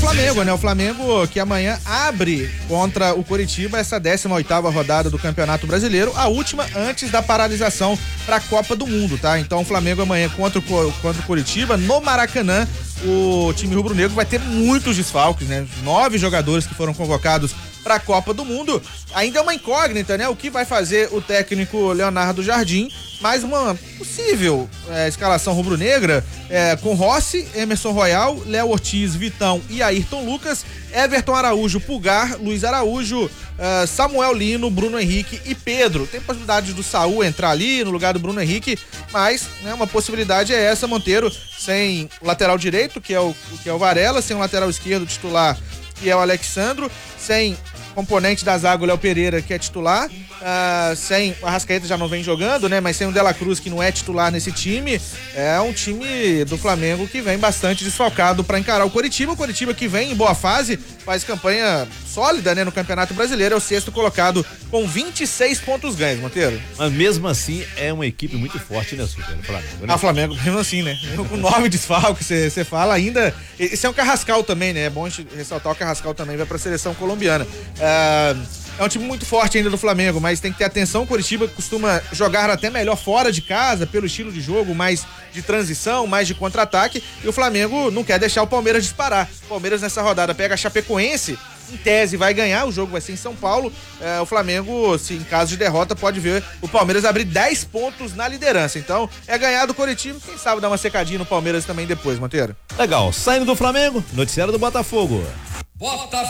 Flamengo, né? O Flamengo que amanhã abre contra o Coritiba essa 18ª rodada do Campeonato Brasileiro, a última antes da paralisação para a Copa do Mundo, tá? Então o Flamengo amanhã contra o Coritiba no Maracanã. O time rubro-negro vai ter muitos desfalques, né? 9 jogadores que foram convocados para a Copa do Mundo. Ainda é uma incógnita, né? O que vai fazer o técnico Leonardo Jardim, mais uma possível escalação rubro-negra com Rossi, Emerson Royal, Léo Ortiz, Vitão e Ayrton Lucas, Everton Araújo, Pulgar, Luiz Araújo, Samuel Lino, Bruno Henrique e Pedro. Tem possibilidade do Saul entrar ali no lugar do Bruno Henrique, mas né, uma possibilidade é essa, Monteiro, sem o lateral direito, que é o Varela, sem o lateral esquerdo titular, que é o Alexandro, sem componente da zaga, o Léo Pereira, que é titular, sem o Arrascaeta, já não vem jogando, né, mas sem o De La Cruz, que não é titular nesse time. É um time do Flamengo que vem bastante desfalcado para encarar o Coritiba que vem em boa fase, faz campanha sólida, né, no Campeonato Brasileiro, é o 6º colocado com 26 pontos ganhos, Monteiro. Mas mesmo assim é uma equipe muito forte, né, Super? Flamengo, né? O Flamengo, mesmo assim, né? Com 9 desfalques, você fala ainda. Esse é um Carrascal também, né? É bom ressaltar, o Carrascal também vai pra seleção colombiana. É um time muito forte ainda do Flamengo, mas tem que ter atenção. O Coritiba costuma jogar até melhor fora de casa, pelo estilo de jogo, mais de transição, mais de contra-ataque. E o Flamengo não quer deixar o Palmeiras disparar. O Palmeiras nessa rodada pega a Chapecoense, em tese vai ganhar, o jogo vai ser em São Paulo. O Flamengo, se em caso de derrota, pode ver o Palmeiras abrir 10 pontos na liderança. Então, é ganhar do Coritiba, quem sabe dar uma secadinha no Palmeiras também depois, Monteiro. Legal, saindo do Flamengo, noticiário do Botafogo.